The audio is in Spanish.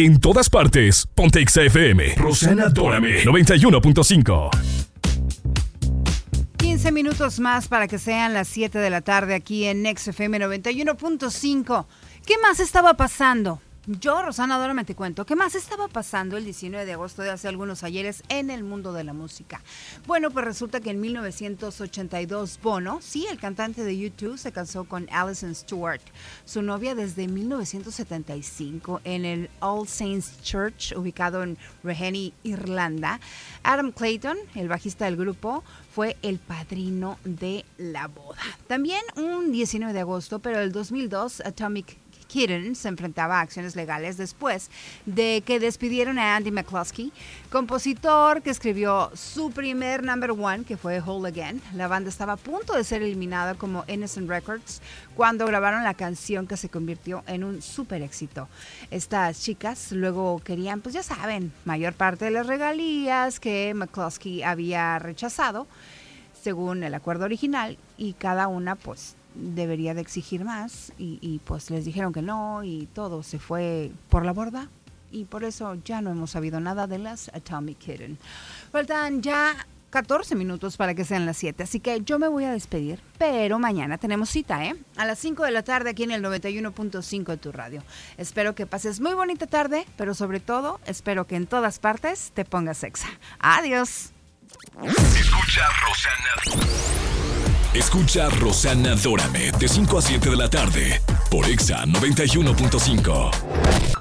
En todas partes, ponte Exa FM. Rosana Dórame, 91.5. 15 minutos más para que sean las 7 de la tarde aquí en XFM 91.5. ¿Qué más estaba pasando? Yo, Rosana Dórame, te cuento. ¿Qué más estaba pasando el 19 de agosto de hace algunos ayeres en el mundo de la música? Bueno, pues resulta que en 1982 Bono, sí, el cantante de U2, se casó con Alison Stewart, su novia desde 1975 en el All Saints Church, ubicado en Raheny, Irlanda. Adam Clayton, el bajista del grupo, fue el padrino de la boda. También un 19 de agosto, pero el 2002, Atomic Kitten se enfrentaba a acciones legales después de que despidieron a Andy McCluskey, compositor que escribió su primer number one, que fue Whole Again. La banda estaba a punto de ser eliminada como Innocent Records cuando grabaron la canción que se convirtió en un súper éxito. Estas chicas luego querían, pues ya saben, mayor parte de las regalías que McCluskey había rechazado, según el acuerdo original, y cada una pues debería de exigir más y pues les dijeron que no y todo se fue por la borda y por eso ya no hemos sabido nada de las Atomic Kitten. Faltan ya 14 minutos para que sean las 7, así que yo me voy a despedir, pero mañana tenemos cita, a las 5 de la tarde aquí en el 91.5 de tu radio. Espero que pases muy bonita tarde, pero sobre todo espero que en todas partes te pongas Exa. Adiós. Escucha Rosana Dórame de 5 a 7 de la tarde por Exa 91.5.